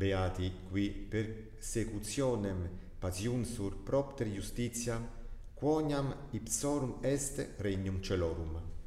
beati qui persecutionem patiunsur propter justitia, quoniam ipsorum est regnum celorum.